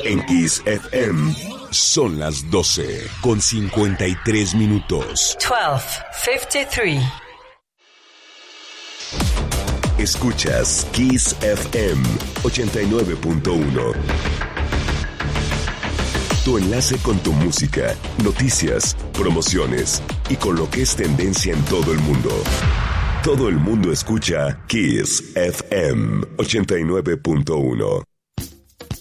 En Kiss FM son las 12:53. 12:53. Escuchas Kiss FM 89.1. Tu enlace con tu música, noticias, promociones y con lo que es tendencia en todo el mundo. Todo el mundo escucha Kiss FM 89.1.